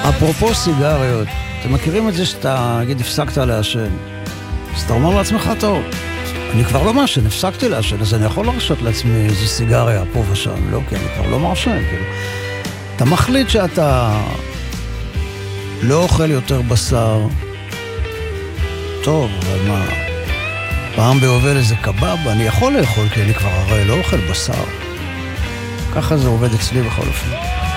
אפרופו סיגריות, אתם מכירים את זה שאתה, נגיד, הפסקת לעשן, אז אתה אומר לעצמך, טוב, אני כבר לא מעשן, הפסקתי לעשן, אז אני יכול להרשות לעצמי איזו סיגריה פה ושם, לא, כי אני כבר לא מעשן, כאילו. אתה מחליט שאתה לא אוכל יותר בשר, טוב, אבל מה, פעם ביובל איזה קבב, אני יכול לאכול, כי אני כבר הרי לא אוכל בשר. ככה זה עובד אצלי בכל אופן.